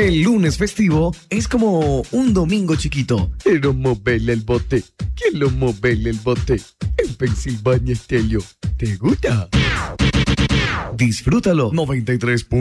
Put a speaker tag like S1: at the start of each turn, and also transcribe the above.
S1: El lunes festivo es como un domingo chiquito.
S2: Quiero moverle el bote. Quiero moverle el bote. En Pensilvania Estéreo. ¿Te gusta?
S1: Disfrútalo. 93.